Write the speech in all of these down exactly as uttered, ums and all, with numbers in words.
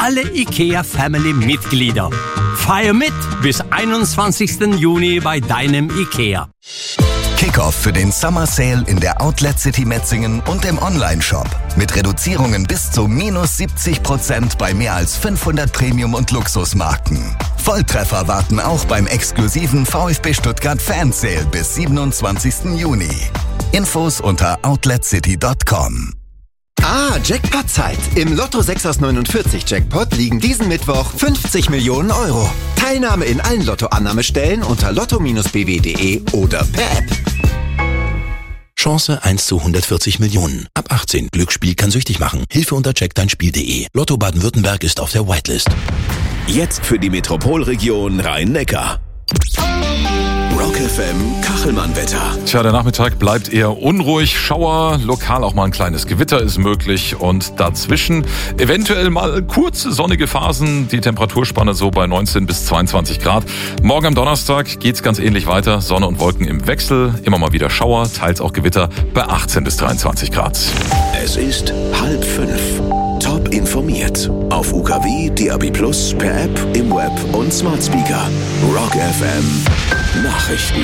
alle IKEA-Family-Mitglieder. Feier mit bis einundzwanzigsten Juni bei deinem IKEA. Kickoff für den Summer Sale in der Outlet City Metzingen und im Online-Shop. Mit Reduzierungen bis zu minus siebzig Prozent bei mehr als fünfhundert Premium- und Luxusmarken. Volltreffer warten auch beim exklusiven VfB Stuttgart Fan Sale bis siebenundzwanzigsten Juni. Infos unter outlet city punkt com. Ah, Jackpot-Zeit. Im Lotto sechs aus neunundvierzig Jackpot liegen diesen Mittwoch fünfzig Millionen Euro. Teilnahme in allen Lotto-Annahmestellen unter lotto Bindestrich b w punkt de oder per App. Chance eins zu hundertvierzig Millionen. Ab achtzehn. Glücksspiel kann süchtig machen. Hilfe unter check dein spiel punkt de. Lotto Baden-Württemberg ist auf der Whitelist. Jetzt für die Metropolregion Rhein-Neckar. Rock F M Kachelmann-Wetter. Tja, der Nachmittag bleibt eher unruhig. Schauer, lokal auch mal ein kleines Gewitter ist möglich und dazwischen eventuell mal kurze sonnige Phasen. Die Temperaturspanne so bei neunzehn bis zweiundzwanzig Grad. Morgen am Donnerstag geht's ganz ähnlich weiter. Sonne und Wolken im Wechsel. Immer mal wieder Schauer, teils auch Gewitter bei achtzehn bis dreiundzwanzig Grad. Es ist halb fünf. Top informiert. Auf U K W, D A B plus, per App, im Web und Smart Speaker. Rock F M Nachrichten.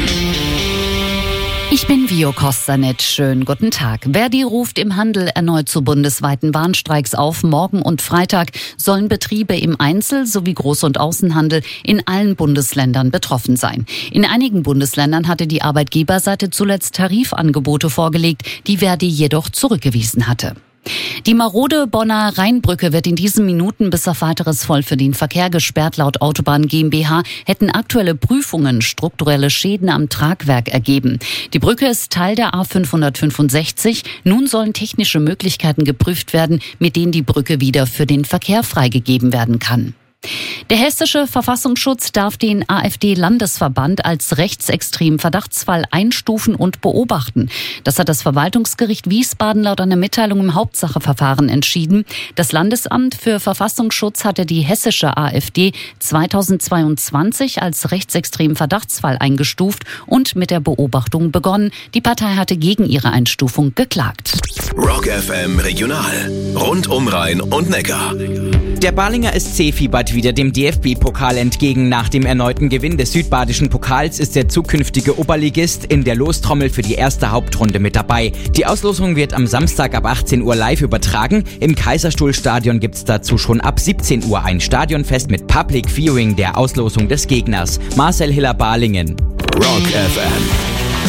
Ich bin Vio Kostanet. Schönen guten Tag. Verdi ruft im Handel erneut zu bundesweiten Warnstreiks auf. Morgen und Freitag sollen Betriebe im Einzel- sowie Groß- und Außenhandel in allen Bundesländern betroffen sein. In einigen Bundesländern hatte die Arbeitgeberseite zuletzt Tarifangebote vorgelegt, die Verdi jedoch zurückgewiesen hatte. Die marode Bonner Rheinbrücke wird in diesen Minuten bis auf weiteres voll für den Verkehr gesperrt. Laut Autobahn GmbH hätten aktuelle Prüfungen strukturelle Schäden am Tragwerk ergeben. Die Brücke ist Teil der A fünfhundertfünfundsechzig. Nun sollen technische Möglichkeiten geprüft werden, mit denen die Brücke wieder für den Verkehr freigegeben werden kann. Der hessische Verfassungsschutz darf den AfD-Landesverband als rechtsextremen Verdachtsfall einstufen und beobachten. Das hat das Verwaltungsgericht Wiesbaden laut einer Mitteilung im Hauptsacheverfahren entschieden. Das Landesamt für Verfassungsschutz hatte die hessische AfD zweitausendzweiundzwanzig als rechtsextremen Verdachtsfall eingestuft und mit der Beobachtung begonnen. Die Partei hatte gegen ihre Einstufung geklagt. Rock F M Regional. Rund um Rhein und Neckar. Der Balinger S C fiebert wieder dem D F B-Pokal entgegen. Nach dem erneuten Gewinn des südbadischen Pokals ist der zukünftige Oberligist in der Lostrommel für die erste Hauptrunde mit dabei. Die Auslosung wird am Samstag ab achtzehn Uhr live übertragen. Im Kaiserstuhlstadion gibt's dazu schon ab siebzehn Uhr ein Stadionfest mit Public Viewing der Auslosung des Gegners. Marcel Hiller, Balingen. Rock F M.